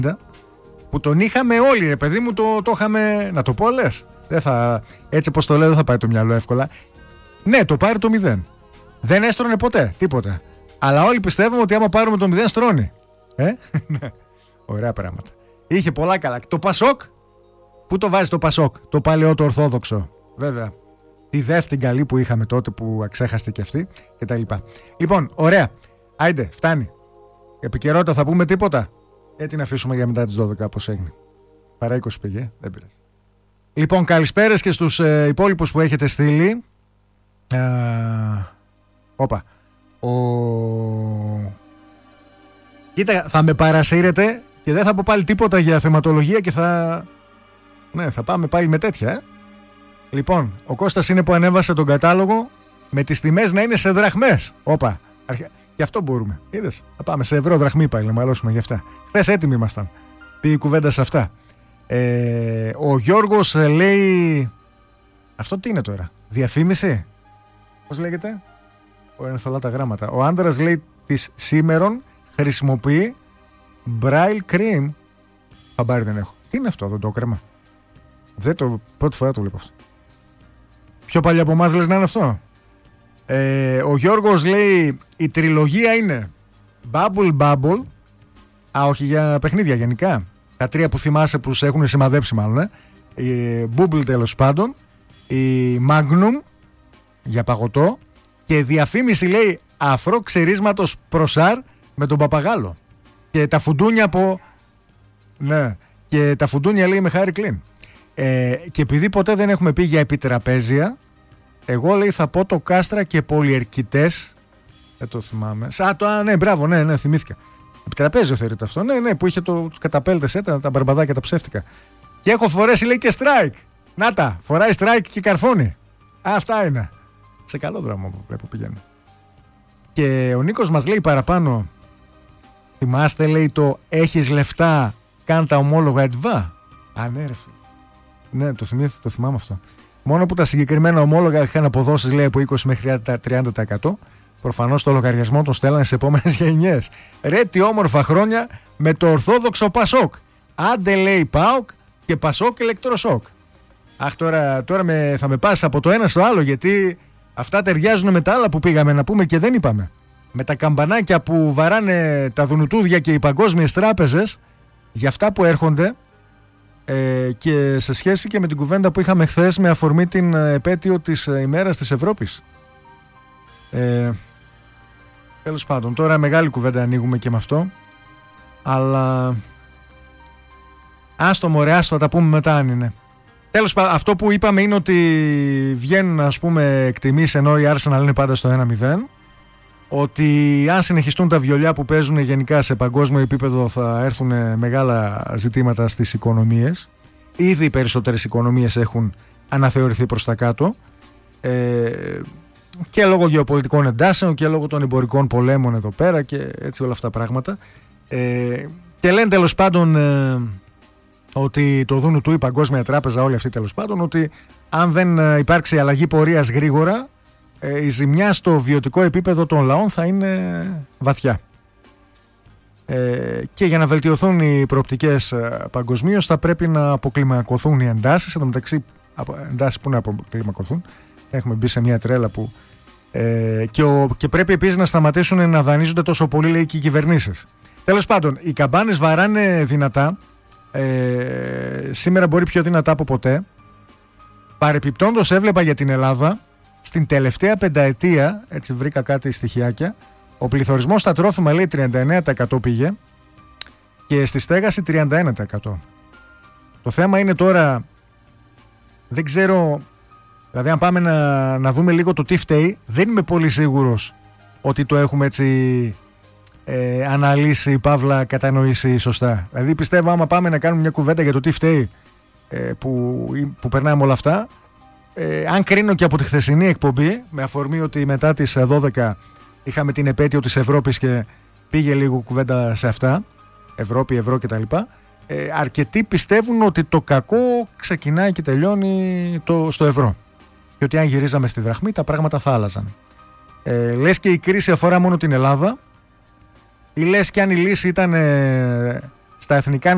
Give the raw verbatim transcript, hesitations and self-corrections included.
που τον είχαμε όλοι, ρε παιδί μου, το, το είχαμε. Να το πω, λες. Δεν θα, έτσι όπως το λέω, δεν θα πάει το μυαλό εύκολα. Ναι, το πάρει το μηδέν. Δεν έστρωνε ποτέ, τίποτα. Αλλά όλοι πιστεύουμε ότι άμα πάρουμε το μηδέν, στρώνει. Ε, ναι. Ωραία πράγματα. Είχε πολλά καλά. Το Πασόκ. Πού το βάζει το Πασόκ? Το παλαιό, το Ορθόδοξο. Βέβαια. Τη δεύτερη καλή που είχαμε τότε που ξέχαστε και αυτή κτλ. Λοιπόν, ωραία. Άιντε, φτάνει. Επικαιρότητα θα πούμε τίποτα? Έτσι να αφήσουμε για μετά τις δώδεκα, όπως έγινε. Παρά είκοσι πήγε, δεν πειράζει. Λοιπόν, καλησπέρες και στους ε, υπόλοιπους που έχετε στείλει. Ε, όπα. Ο... Κοίτα, θα με παρασύρετε και δεν θα πω πάλι τίποτα για θεματολογία και θα... Ναι, θα πάμε πάλι με τέτοια, ε. Λοιπόν, ο Κώστας είναι που ανέβασε τον κατάλογο με τις τιμές να είναι σε δραχμές. Όπα. Και αυτό μπορούμε. Είδες. Θα πάμε σε ευρώ δραχμή πάλι να μαλώσουμε γι' αυτά. Χθες έτοιμοι ήμασταν. Πήγε η κουβέντα σε αυτά. Ε, ο Γιώργος λέει. Αυτό τι είναι τώρα? Διαφήμιση? Πώς λέγεται? Ο είναι θολά τα γράμματα. Ο άντρας λέει της σήμερον χρησιμοποιεί Braille Cream. Χαμπάρι δεν έχω. Τι είναι αυτό εδώ το κρέμα? Δεν το. Πρώτη φορά το βλέπω αυτό. Πιο παλιά από εμάς λες να είναι αυτό? Ε, ο Γιώργος λέει η τριλογία είναι Bubble Bubble. Α, όχι, για παιχνίδια γενικά. Τα τρία που θυμάσαι που σε έχουν σημαδέψει μάλλον, ε. Η Bubble τέλος πάντων. Η Magnum για παγωτό. Και διαφήμιση λέει αφρό ξερίσματος προσάρ με τον παπαγάλο. Και τα φουντούνια από... Ναι. Και τα φουντούνια λέει με Harry Klein. Ε, και επειδή ποτέ δεν έχουμε πει για επιτραπέζια, εγώ λέει θα πω το κάστρα και πολυερκητές. Δεν το θυμάμαι. Α, το, α, ναι, μπράβο, ναι, ναι, θυμήθηκα. Επιτραπέζιο θεωρείται αυτό. Ναι, ναι, που είχε το, τους καταπέλτες, ε, τα, τα μπαρμπαδάκια, τα ψεύτικα. Και έχω φορέσει λέει και strike. Να τα, φοράει strike και καρφώνει. Α, αυτά είναι. Σε καλό δρόμο που βλέπω πηγαίνω. Και ο Νίκος μας λέει παραπάνω. Θυμάστε, λέει το έχεις λεφτά, κάν τα ομόλογα ΕΤΒΑ. Α, ναι, ρε φίλε. Ναι, το, θυμήθη, το θυμάμαι αυτό. Μόνο που τα συγκεκριμένα ομόλογα είχαν αποδόσεις λέει από είκοσι μέχρι τριάντα τοις εκατό. Προφανώς το λογαριασμό τον στέλνανε σε επόμενες γενιές. Ρε τι όμορφα χρόνια με το Ορθόδοξο Πασόκ. Άντε λέει ΠΑΟΚ και Πασόκ ηλεκτροσόκ. Αχ, τώρα, τώρα με, θα με πας από το ένα στο άλλο, γιατί αυτά ταιριάζουν με τα άλλα που πήγαμε να πούμε και δεν είπαμε. Με τα καμπανάκια που βαράνε τα δουνουτούδια και οι παγκόσμιες τράπεζες για αυτά που έρχονται. Ε, και σε σχέση και με την κουβέντα που είχαμε χθες με αφορμή την επέτειο της ημέρας της Ευρώπης. Ε, τέλος πάντων, τώρα μεγάλη κουβέντα ανοίγουμε και με αυτό. Αλλά άστο μωρέ, άστο, θα τα πούμε μετά αν είναι. Τέλος πάντων, αυτό που είπαμε είναι ότι βγαίνουν ας πούμε εκτιμήσεις, ενώ η Arsenal είναι πάντα στο ένα μηδέν. Ότι αν συνεχιστούν τα βιολιά που παίζουν γενικά σε παγκόσμιο επίπεδο θα έρθουν μεγάλα ζητήματα στις οικονομίες. Ήδη οι περισσότερες οικονομίες έχουν αναθεωρηθεί προς τα κάτω, ε, και λόγω γεωπολιτικών εντάσεων και λόγω των εμπορικών πολέμων εδώ πέρα και έτσι όλα αυτά τα πράγματα, ε, και λένε τέλος πάντων ε, ότι το δούνου του η Παγκόσμια Τράπεζα, όλοι αυτοί τέλος πάντων, ότι αν δεν υπάρξει αλλαγή πορείας γρήγορα, η ζημιά στο βιωτικό επίπεδο των λαών θα είναι βαθιά. Ε, και για να βελτιωθούν οι προοπτικές παγκοσμίως θα πρέπει να αποκλιμακωθούν οι εντάσεις. Εν τω μεταξύ, εντάσεις που να αποκλιμακωθούν. Έχουμε μπει σε μια τρέλα που... Ε, και, ο, και πρέπει επίσης να σταματήσουν να δανείζονται τόσο πολύ, λέει, και οι κυβερνήσεις. Τέλος πάντων, οι καμπάνες βαράνε δυνατά. Ε, σήμερα μπορεί πιο δυνατά από ποτέ. Παρεπιπτόντως έβλεπα για την Ελλάδα... Στην τελευταία πενταετία, έτσι βρήκα κάτι στοιχειάκια, ο πληθωρισμός στα τρόφιμα λέει τριάντα εννέα τοις εκατό πήγε και στη στέγαση τριάντα ένα τοις εκατό. Το θέμα είναι τώρα, δεν ξέρω, δηλαδή αν πάμε να, να δούμε λίγο το τι φταίει, δεν είμαι πολύ σίγουρος ότι το έχουμε έτσι ε, αναλύσει, παύλα κατανοήσει σωστά. Δηλαδή πιστεύω άμα πάμε να κάνουμε μια κουβέντα για το τι φταίει ε, που, που περνάμε όλα αυτά, Ε, αν κρίνω και από τη χθεσινή εκπομπή, με αφορμή ότι μετά τις δώδεκα είχαμε την επέτειο της Ευρώπης και πήγε λίγο κουβέντα σε αυτά, Ευρώπη, ευρώ κτλ. Ε, αρκετοί πιστεύουν ότι το κακό ξεκινάει και τελειώνει το, στο ευρώ. Και ότι αν γυρίζαμε στη δραχμή τα πράγματα θα άλλαζαν. Ε, λες και η κρίση αφορά μόνο την Ελλάδα, ή λες και αν η λύση ήταν ε, στα εθνικά